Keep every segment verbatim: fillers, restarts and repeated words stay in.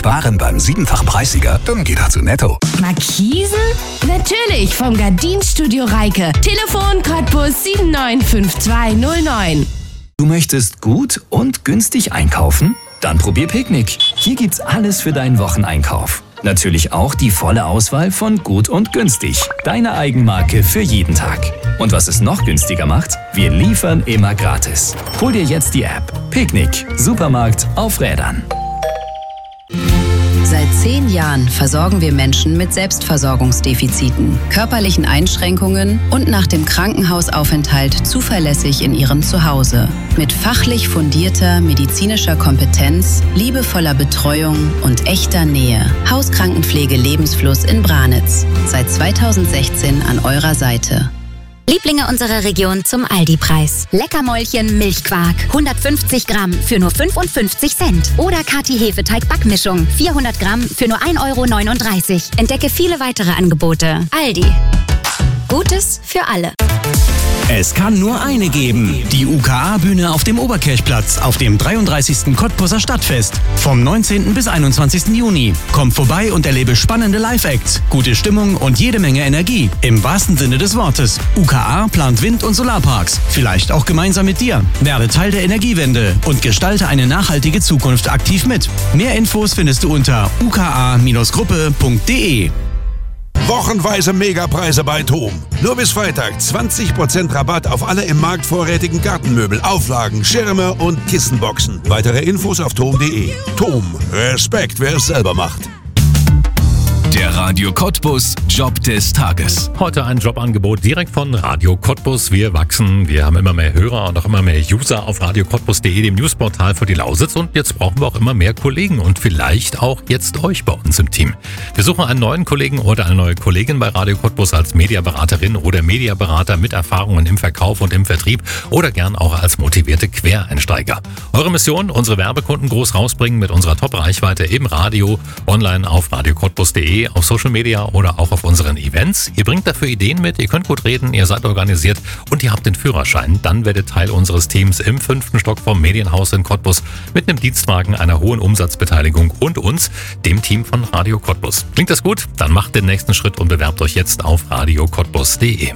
sparen beim siebenfach Preissieger, dann geht er zu Netto. Markisen? Natürlich, vom Gardinstudio Reike. Telefon Cottbus sieben neun fünf zwei null neun. Du möchtest gut und günstig einkaufen? Dann probier Picknick. Hier gibt's alles für deinen Wocheneinkauf. Natürlich auch die volle Auswahl von Gut und Günstig. Deine Eigenmarke für jeden Tag. Und was es noch günstiger macht? Wir liefern immer gratis. Hol dir jetzt die App. Picknick. Supermarkt auf Rädern. Seit zehn Jahren versorgen wir Menschen mit Selbstversorgungsdefiziten, körperlichen Einschränkungen und nach dem Krankenhausaufenthalt zuverlässig in ihrem Zuhause. Mit fachlich fundierter medizinischer Kompetenz, liebevoller Betreuung und echter Nähe. Hauskrankenpflege Lebensfluss in Branitz. Seit zweitausendsechzehn an eurer Seite. Lieblinge unserer Region zum Aldi-Preis. Leckermäulchen Milchquark, hundertfünfzig Gramm für nur fünfundfünfzig Cent. Oder Kati Hefeteig-Backmischung, vierhundert Gramm für nur ein Euro neununddreißig. Entdecke viele weitere Angebote. Aldi. Gutes für alle. Es kann nur eine geben. Die U K A-Bühne auf dem Oberkirchplatz auf dem dreiunddreißigsten Cottbuser Stadtfest. Vom neunzehnten bis einundzwanzigsten Juni. Komm vorbei und erlebe spannende Live-Acts, gute Stimmung und jede Menge Energie. Im wahrsten Sinne des Wortes. U K A plant Wind- und Solarparks. Vielleicht auch gemeinsam mit dir. Werde Teil der Energiewende und gestalte eine nachhaltige Zukunft aktiv mit. Mehr Infos findest du unter u k a Bindestrich gruppe punkt de. Wochenweise Megapreise bei TOM. Nur bis Freitag zwanzig Prozent Rabatt auf alle im Markt vorrätigen Gartenmöbel, Auflagen, Schirme und Kissenboxen. Weitere Infos auf tom punkt de. TOM. Respekt, wer es selber macht. Der Radio Cottbus Job des Tages. Heute ein Jobangebot direkt von Radio Cottbus. Wir wachsen, wir haben immer mehr Hörer und auch immer mehr User auf radio cottbus punkt de, dem Newsportal für die Lausitz. Und jetzt brauchen wir auch immer mehr Kollegen und vielleicht auch jetzt euch bei uns im Team. Wir suchen einen neuen Kollegen oder eine neue Kollegin bei Radio Cottbus als Mediaberaterin oder Mediaberater mit Erfahrungen im Verkauf und im Vertrieb oder gern auch als motivierte Quereinsteiger. Eure Mission, unsere Werbekunden groß rausbringen mit unserer Top-Reichweite im Radio, online auf radio cottbus punkt de, auf Social Media oder auch auf unseren Events. Ihr bringt dafür Ideen mit, ihr könnt gut reden, ihr seid organisiert und ihr habt den Führerschein. Dann werdet Teil unseres Teams im fünften Stock vom Medienhaus in Cottbus mit einem Dienstwagen, einer hohen Umsatzbeteiligung und uns, dem Team von Radio Cottbus. Klingt das gut? Dann macht den nächsten Schritt und bewerbt euch jetzt auf radio cottbus punkt de.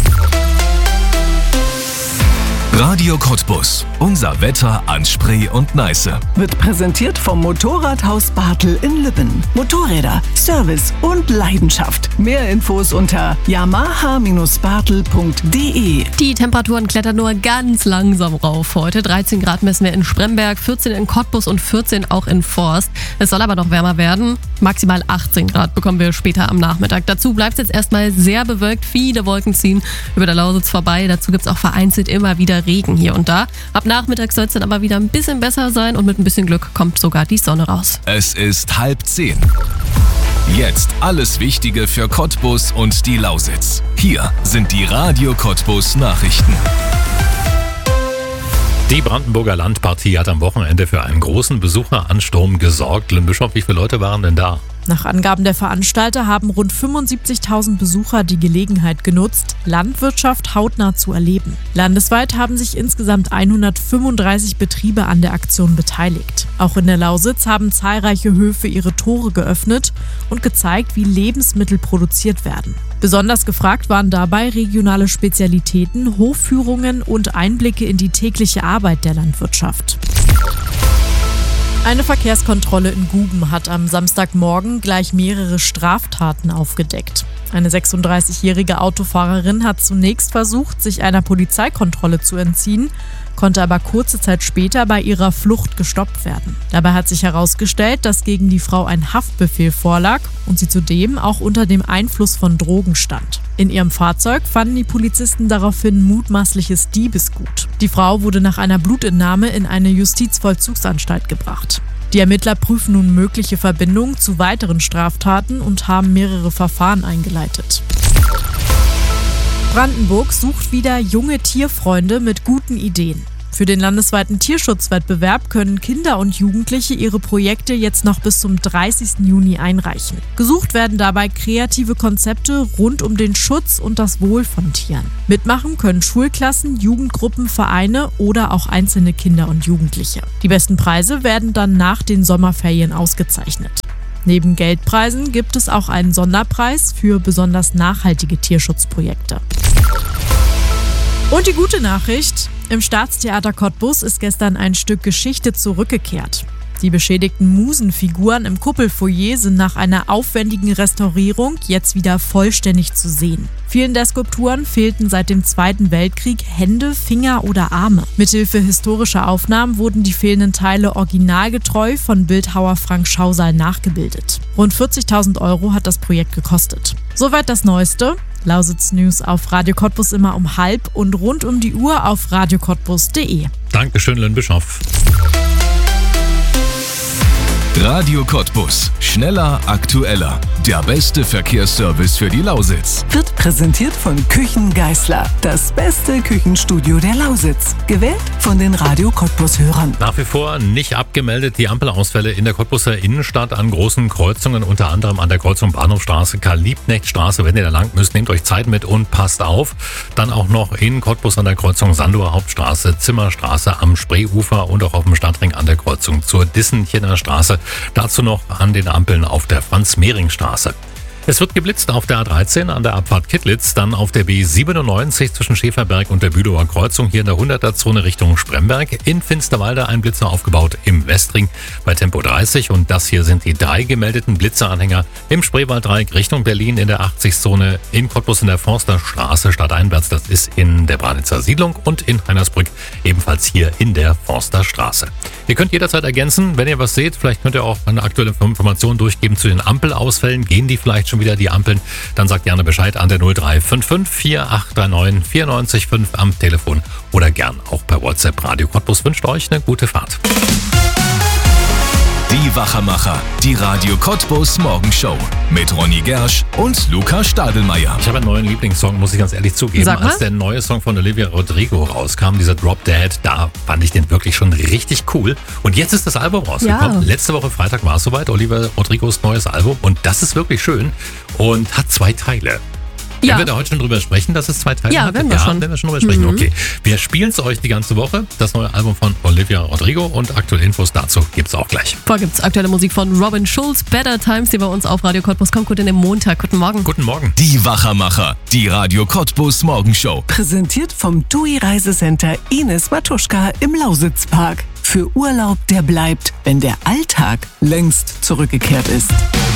Radio Cottbus. Unser Wetter an Spree und Neiße. Wird präsentiert vom Motorradhaus Bartel in Lübben. Motorräder, Service und Leidenschaft. Mehr Infos unter yamaha Bindestrich bartel punkt de. Die Temperaturen klettern nur ganz langsam rauf. Heute dreizehn Grad messen wir in Spremberg, vierzehn in Cottbus und vierzehn auch in Forst. Es soll aber noch wärmer werden. Maximal achtzehn Grad bekommen wir später am Nachmittag. Dazu bleibt es jetzt erstmal sehr bewölkt. Viele Wolken ziehen über der Lausitz vorbei. Dazu gibt es auch vereinzelt immer wieder Regen hier und da. Ab Nachmittag soll es dann aber wieder ein bisschen besser sein und mit ein bisschen Glück kommt sogar die Sonne raus. Es ist halb zehn. Jetzt alles Wichtige für Cottbus und die Lausitz. Hier sind die Radio Cottbus Nachrichten. Die Brandenburger Landpartie hat am Wochenende für einen großen Besucheransturm gesorgt. Lynn Bischof, wie viele Leute waren denn da? Nach Angaben der Veranstalter haben rund fünfundsiebzigtausend Besucher die Gelegenheit genutzt, Landwirtschaft hautnah zu erleben. Landesweit haben sich insgesamt hundertfünfunddreißig Betriebe an der Aktion beteiligt. Auch in der Lausitz haben zahlreiche Höfe ihre Tore geöffnet und gezeigt, wie Lebensmittel produziert werden. Besonders gefragt waren dabei regionale Spezialitäten, Hofführungen und Einblicke in die tägliche Arbeit der Landwirtschaft. Eine Verkehrskontrolle in Guben hat am Samstagmorgen gleich mehrere Straftaten aufgedeckt. Eine sechsunddreißigjährige Autofahrerin hat zunächst versucht, sich einer Polizeikontrolle zu entziehen, konnte aber kurze Zeit später bei ihrer Flucht gestoppt werden. Dabei hat sich herausgestellt, dass gegen die Frau ein Haftbefehl vorlag und sie zudem auch unter dem Einfluss von Drogen stand. In ihrem Fahrzeug fanden die Polizisten daraufhin mutmaßliches Diebesgut. Die Frau wurde nach einer Blutentnahme in eine Justizvollzugsanstalt gebracht. Die Ermittler prüfen nun mögliche Verbindungen zu weiteren Straftaten und haben mehrere Verfahren eingeleitet. Brandenburg sucht wieder junge Tierfreunde mit guten Ideen. Für den landesweiten Tierschutzwettbewerb können Kinder und Jugendliche ihre Projekte jetzt noch bis zum dreißigsten Juni einreichen. Gesucht werden dabei kreative Konzepte rund um den Schutz und das Wohl von Tieren. Mitmachen können Schulklassen, Jugendgruppen, Vereine oder auch einzelne Kinder und Jugendliche. Die besten Preise werden dann nach den Sommerferien ausgezeichnet. Neben Geldpreisen gibt es auch einen Sonderpreis für besonders nachhaltige Tierschutzprojekte. Und die gute Nachricht: Im Staatstheater Cottbus ist gestern ein Stück Geschichte zurückgekehrt. Die beschädigten Musenfiguren im Kuppelfoyer sind nach einer aufwendigen Restaurierung jetzt wieder vollständig zu sehen. Vielen der Skulpturen fehlten seit dem Zweiten Weltkrieg Hände, Finger oder Arme. Mithilfe historischer Aufnahmen wurden die fehlenden Teile originalgetreu von Bildhauer Frank Schausal nachgebildet. Rund vierzigtausend Euro hat das Projekt gekostet. Soweit das Neueste. Lausitz News auf Radio Cottbus immer um halb und rund um die Uhr auf radio cottbus punkt de. Dankeschön, Lynn Bischoff. Radio Cottbus. Schneller, aktueller. Der beste Verkehrsservice für die Lausitz. Wird präsentiert von Küchen Geisler. Das beste Küchenstudio der Lausitz. Gewählt von den Radio Cottbus-Hörern. Nach wie vor nicht abgemeldet die Ampelausfälle in der Cottbuser Innenstadt an großen Kreuzungen, unter anderem an der Kreuzung Bahnhofstraße, Karl-Liebknecht-Straße. Wenn ihr da lang müsst, nehmt euch Zeit mit und passt auf. Dann auch noch in Cottbus an der Kreuzung Sandower Hauptstraße, Zimmerstraße am Spreeufer und auch auf dem Stadtring an der Kreuzung zur Dissenchener Straße. Dazu noch an den Ampeln auf der Franz-Mehring-Straße. Es wird geblitzt auf der A dreizehn an der Abfahrt Kittlitz, dann auf der B siebenundneunzig zwischen Schäferberg und der Bülower Kreuzung, hier in der hunderter-Zone Richtung Spremberg. In Finsterwalde ein Blitzer aufgebaut im Westring bei Tempo dreißig. Und das hier sind die drei gemeldeten Blitzeranhänger im Spreewalddreieck Richtung Berlin in der achtzig-Zone, in Cottbus in der Forsterstraße stadteinwärts, das ist in der Branitzer Siedlung, und in Heinersbrück ebenfalls hier in der Forsterstraße. Ihr könnt jederzeit ergänzen, wenn ihr was seht. Vielleicht könnt ihr auch eine aktuelle Information durchgeben zu den Ampelausfällen. Gehen die vielleicht schon wieder die Ampeln? Dann sagt gerne Bescheid an der null drei fünf fünf vier acht drei neun vier neun fünf am Telefon oder gern auch per WhatsApp. Radio Cottbus wünscht euch eine gute Fahrt. Die Wachermacher, die Radio Cottbus Morgenshow mit Ronny Gersch und Luca Stadelmeier. Ich habe einen neuen Lieblingssong, muss ich ganz ehrlich zugeben. Sag mal. Als der neue Song von Olivia Rodrigo rauskam, dieser Drop Dead, da fand ich den wirklich schon richtig cool. Und jetzt ist das Album rausgekommen. Ja. Letzte Woche Freitag war es soweit, Olivia Rodrigos neues Album. Und das ist wirklich schön und hat zwei Teile. Ja. Werden wir da heute schon drüber sprechen, dass es zwei Teile Ja, hat? werden wir ja, schon. werden wir schon drüber sprechen. Mhm. Okay, wir spielen es euch die ganze Woche. Das neue Album von Olivia Rodrigo und aktuelle Infos dazu gibt's auch gleich. Vorher gibt es aktuelle Musik von Robin Schulz, Better Times, die bei uns auf Radio Cottbus kommt. Gut in den Montag. Guten Morgen. Guten Morgen. Die Wachermacher, die Radio Cottbus Morgenshow. Präsentiert vom T U I Reisecenter Ines Matuschka im Lausitzpark. Für Urlaub, der bleibt, wenn der Alltag längst zurückgekehrt ist.